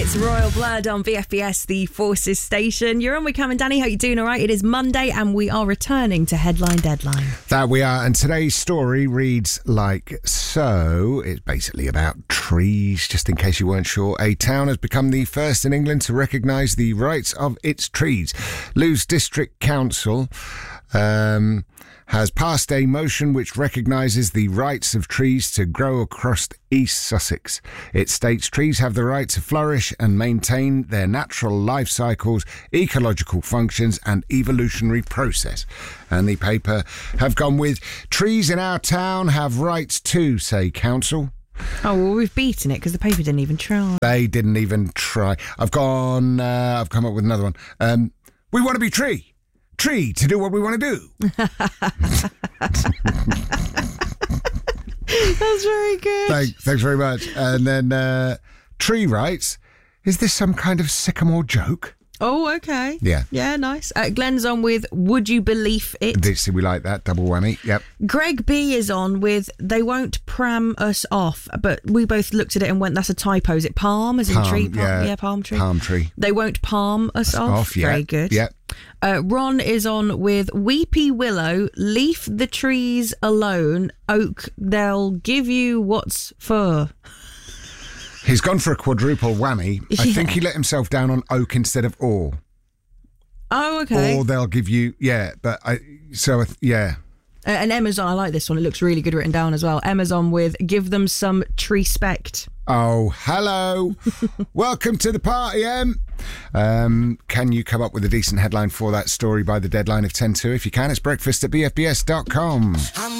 It's Royal Blood on BFBS, the Forces station. You're on with Cam and Danny. How you doing? All right. It is Monday and we are returning to Headline Deadline. That we are. And today's story reads like so. It's basically about trees, just in case you weren't sure. A town has become the first in England to recognise the rights of its trees. Lewes District Council has passed a motion which recognises the rights of trees to grow across East Sussex. It states trees have the right to flourish and maintain their natural life cycles, ecological functions and evolutionary process. And the paper have gone with trees in our town have rights too, say council. Oh, well, we've beaten it because the paper didn't even try. They didn't even try. I've come up with another one. We want to be tree to do what we want to do. That's very good. Thanks very much. And then tree rights. Is this some kind of sycamore joke? Oh, okay. Yeah. Yeah, nice. Glenn's on with Would You Believe It? We like that. Double whammy. Yep. Greg B is on with They Won't Pram Us Off. But we both looked at it and went, that's a typo. Is it palm as in tree? Palm, yeah, palm tree. Palm tree. They won't palm us off. Yeah. Very good. Yep. Ron is on with Weepy Willow, leave the trees alone. Oak, they'll give you what's for. He's gone for a quadruple whammy. Yeah. I think he let himself down on oak instead of or. Oh, okay. Or they'll give you, yeah. And Emma's on, I like this one. It looks really good written down as well. Emma's on with give them some tree-spect. Oh, hello. Welcome to the party, Em. Can you come up with a decent headline for that story by the deadline of 10:02? If you can, it's breakfast at bfbs.com.